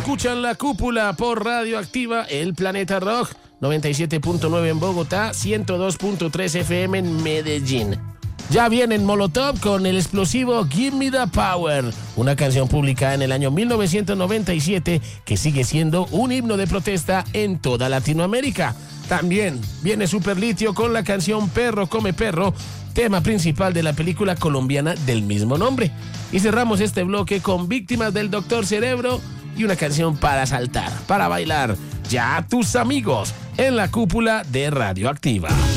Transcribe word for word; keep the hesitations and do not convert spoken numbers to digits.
Escuchan La Cúpula por Radioactiva, El Planeta Rock, noventa y siete punto nueve en Bogotá, ciento dos punto tres F M en Medellín. Ya vienen Molotov con el explosivo Give Me the Power, una canción publicada en el año mil novecientos noventa y siete que sigue siendo un himno de protesta en toda Latinoamérica. También viene Superlitio con la canción Perro Come Perro, tema principal de la película colombiana del mismo nombre. Y cerramos este bloque con Víctimas del Doctor Cerebro y una canción para saltar, para bailar. Ya tus amigos en La Cúpula de Radioactiva.